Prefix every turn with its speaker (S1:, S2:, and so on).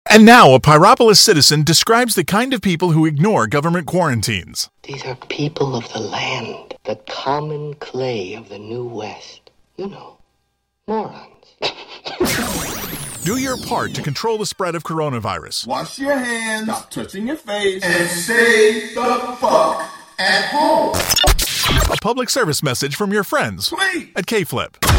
S1: And now, a Pyropolis citizen describes the kind of people who ignore government quarantines.
S2: These are people of the land, the common clay of the New West. You know, morons.
S1: Do your part to control the spread of coronavirus.
S3: Wash your hands, stop touching your face, and stay the fuck at home.
S1: A public service message from your friends
S3: Please.
S1: at K-Flip.